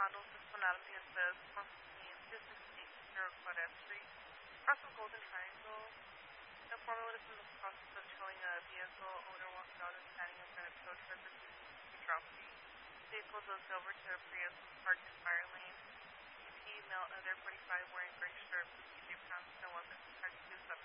models this one out of the says 115 Zero Claudette Street. Across from Golden Triangle, the formula is in the process of towing a vehicle. Owner walks out and standing in front of tow truck to drop the vehicle goes over to a Prius parked in fire lane. EP male other 45 wearing gray shirt, PJ pants, and wasn't protected